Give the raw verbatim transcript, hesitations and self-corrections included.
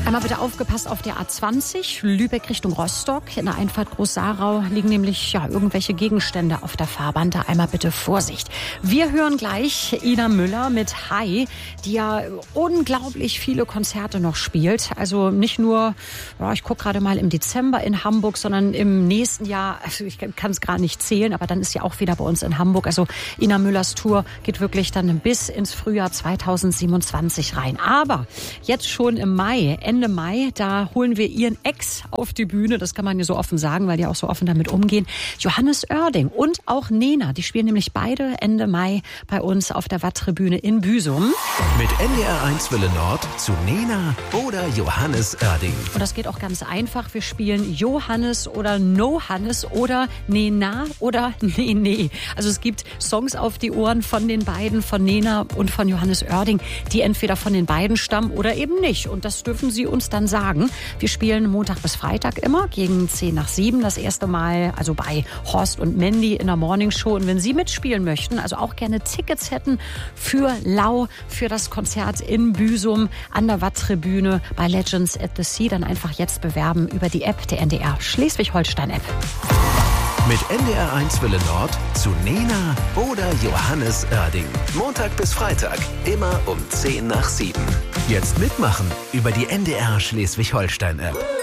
Einmal bitte aufgepasst auf der A zwanzig, Lübeck Richtung Rostock. In der Einfahrt Groß-Sarau liegen nämlich ja, irgendwelche Gegenstände auf der Fahrbahn. Da einmal bitte Vorsicht. Wir hören gleich Ina Müller mit Hi, die ja unglaublich viele Konzerte noch spielt. Also nicht nur, ja, ich gucke gerade mal im Dezember in Hamburg, sondern im nächsten Jahr, also ich kann es gerade nicht zählen, aber dann ist sie auch wieder bei uns in Hamburg. Also Ina Müllers Tour geht wirklich dann bis ins Frühjahr zweitausendsiebenundzwanzig rein. Aber jetzt schon im Mai, Ende Mai, da holen wir ihren Ex auf die Bühne. Das kann man ja so offen sagen, weil die auch so offen damit umgehen. Johannes Oerding und auch Nena, die spielen nämlich beide Ende Mai bei uns auf der Watt-Tribüne in Büsum. Mit N D R eins Welle Nord zu Nena oder Johannes Oerding. Und das geht auch ganz einfach. Wir spielen Johannes oder No Hannes oder Nena oder Nene. Also es gibt Songs auf die Ohren von den beiden, von Nena und von Johannes Oerding, die entweder von den beiden stammen oder eben nicht. Und das dürfen sie uns dann sagen. Wir spielen Montag bis Freitag immer gegen zehn nach sieben. Das erste Mal, also bei Horst und Mandy in der Morningshow. Und wenn Sie mitspielen möchten, also auch gerne Tickets hätten für Lau, für das Konzert in Büsum an der Watt-Tribüne bei Legends at the Sea, dann einfach jetzt bewerben über die App der N D R Schleswig-Holstein-App. Mit N D R eins Welle Nord zu Nena oder Johannes Oerding. Montag bis Freitag, immer um zehn nach sieben. Jetzt mitmachen über die N D R Schleswig-Holstein-App.